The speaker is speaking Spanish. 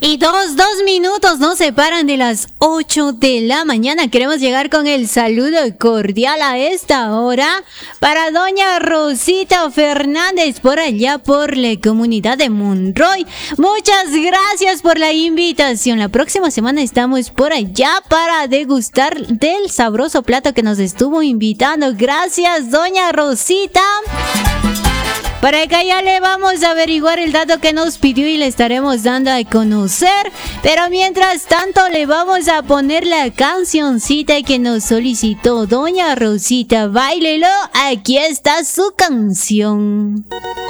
Y dos minutos nos separan de las 8 de la mañana. Queremos llegar con el saludo cordial a esta hora para doña Rosita Fernández por allá por la comunidad de Monroy. Muchas gracias por la invitación. La próxima semana estamos por allá para degustar del sabroso plato que nos estuvo invitando. Gracias, doña Rosita. Para acá ya le vamos a averiguar el dato que nos pidió y le estaremos dando a conocer. Pero mientras tanto le vamos a poner la cancioncita que nos solicitó doña Rosita. Báilelo, aquí está su canción.